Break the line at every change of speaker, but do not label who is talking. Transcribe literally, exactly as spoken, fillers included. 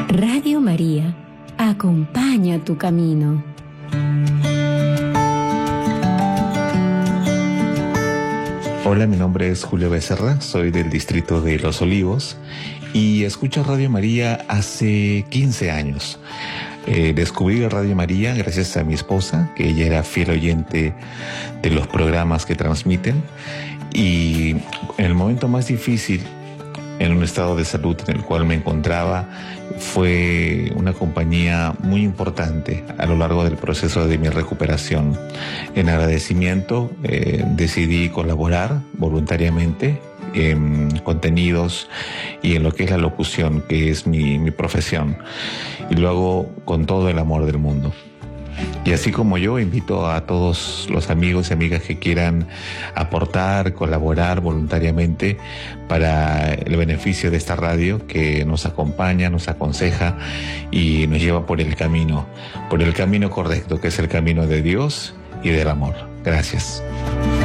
Radio María acompaña tu camino.
Hola, mi nombre es Julio Becerra, soy del distrito de Los Olivos y escucho Radio María hace quince años. Eh, descubrí Radio María gracias a mi esposa, que ella era fiel oyente de los programas que transmiten, y en el momento más difícil, en un estado de salud en el cual me encontraba, fue una compañía muy importante a lo largo del proceso de mi recuperación. En agradecimiento eh, decidí colaborar voluntariamente en contenidos y en lo que es la locución, que es mi, mi profesión, y lo hago con todo el amor del mundo. Y así como yo, invito a todos los amigos y amigas que quieran aportar, colaborar voluntariamente para el beneficio de esta radio que nos acompaña, nos aconseja y nos lleva por el camino, por el camino correcto, que es el camino de Dios y del amor. Gracias.